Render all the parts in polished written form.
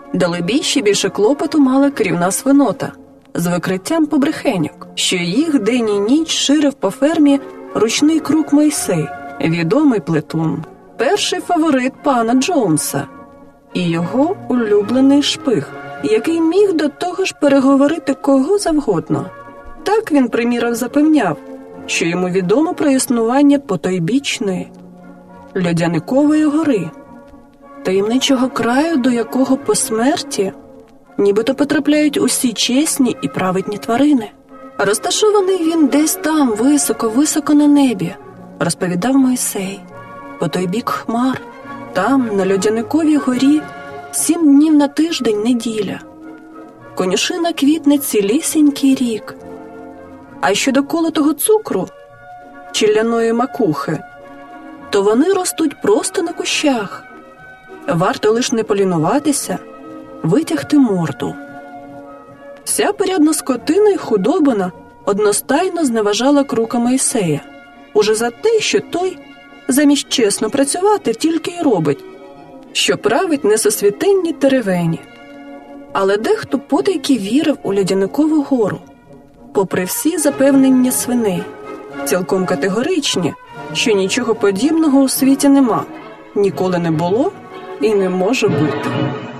Далебі ще більше клопоту мала керівна свинота з викриттям побрехеньок, що їх день і ніч ширив по фермі ручний крук Мойсей, відомий плетун, перший фаворит пана Джонса і його улюблений шпиг, який міг до того ж переговорити кого завгодно. Так він, приміром, запевняв, що йому відомо про існування потойбічної Льодяникової гори, таємничого краю, до якого по смерті нібито потрапляють усі чесні і праведні тварини. Розташований він десь там, високо-високо на небі, розповідав Мойсей, по той бік хмар, там, на Льодяниковій горі, 7 днів на тиждень неділя. Конюшина квітне цілісінький рік. А щодо колотого цукру чи ляної макухи, то вони ростуть просто на кущах. Варто лиш не полінуватися, витягти морду. Вся порядна скотина й худобина одностайно зневажала крука Мойсея, уже за те, що той, замість чесно працювати, тільки й робить, що править несосвітенні теревені. Але дехто потайки вірив у Льодяникову гору, попри всі запевнення свиней, цілком категоричні, що нічого подібного у світі нема, ніколи не було і не може бути.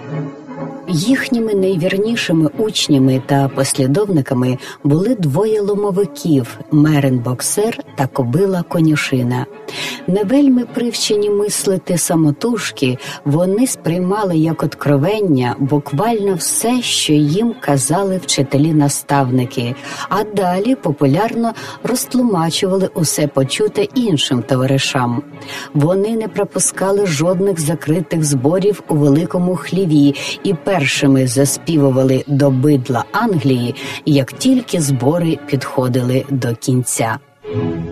Їхніми найвірнішими учнями та послідовниками були двоє ломовиків – Мерен-боксер та кобила-конюшина. Не вельми привчені мислити самотужки, вони сприймали як откровення буквально все, що їм казали вчителі-наставники, а далі популярно розтлумачували усе почуте іншим товаришам. Вони не пропускали жодних закритих зборів у великому хліві і першими заспівували до бидла Англії, як тільки збори підходили до кінця.